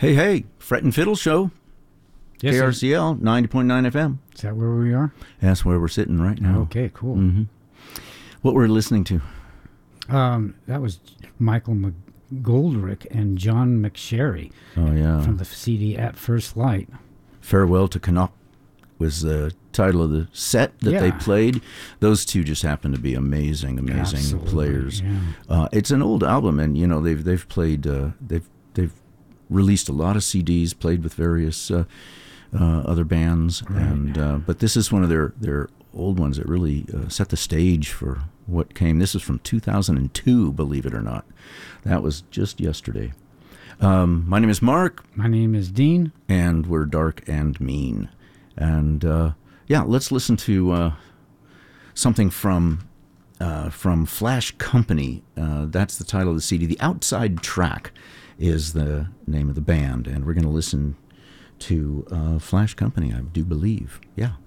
Hey, Fret and Fiddle Show, Yes, KRCL 90.9 FM. Is that where we are? That's where we're sitting right now. Okay, cool. Mm-hmm. What we're listening to? That was Michael McGoldrick and John McSherry Oh, yeah. from the CD At First Light. Farewell to Canuck was the title of the set that they played. Those two just happen to be amazing Absolutely, players. yeah. It's an old album, and you know they've played they've released a lot of CDs, played with various other bands, Right. and but this is one of their old ones that really set the stage for what came. This is from 2002, believe it or not. That was just yesterday. My name is Mark. My name is Dean. And we're Dark and Mean. And let's listen to something from Flash Company. That's the title of the CD. The Outside Track is the name of the band. And we're going to listen to Flash Company, I do believe. Yeah.